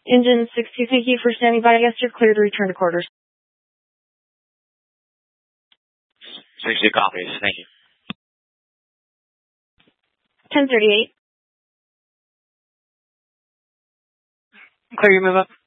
Engine 62, thank you for standing by. Yes, you're clear to return to quarters. 62 copies. Thank you. 1038. Clear your move up.